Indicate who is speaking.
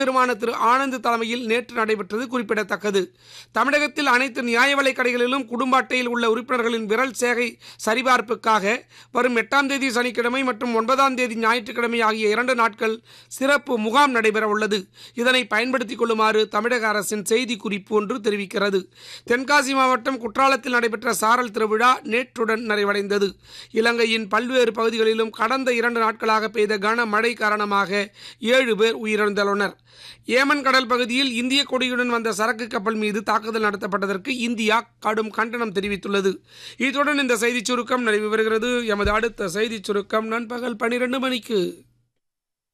Speaker 1: பெருமான திரு ஆனந்த் தலைமையில் நேற்று நடைபெற்றது குறிப்பிடத்தக்கது. தமிழகத்தில் அனைத்து நியாய விலைக் கடைகளிலும் குடும்ப அட்டையில் உள்ள உறுப்பினர்களின் விரல் சேகை சரிபார்ப்புக்காக வரும் 8ஆம் தேதி சனிக்கிழமை மற்றும் 9ஆம் தேதி ஞாயிற்றுக்கிழமை ஆகிய 2 நாட்கள் சிறப்பு முகாம் நடைபெற உள்ளது. இதனை பயன்படுத்திக் கொள்ளுமாறு தமிழக அரசின் செய்திக்குறிப்பு ஒன்று தெரிவிக்கிறது. தென்காசி மாவட்டம் குற்றாலத்தில் நடைபெற்ற சாரல் திருவிழா நேற்றுடன் நிறைவடைந்தது. இலங்கையின் பல்வேறு பகுதிகளிலும் கடந்த 2 நாட்களாக பெய்த கனமழை காரணமாக 7 பேர் உயிரிழந்துள்ளனர். ஏமன் கடல் பகுதியில் இந்திய கொடியுடன் வந்த சரக்கு கப்பல் மீது தாக்குதல் நடத்தப்பட்டதற்கு இந்தியா கடும் கண்டனம் தெரிவித்துள்ளது. இத்துடன் இந்த செய்திச் சுருக்கம் நிறைவு பெறுகிறது. எமது அடுத்த செய்திச் சுருக்கம் நண்பகல் 12 மணிக்கு.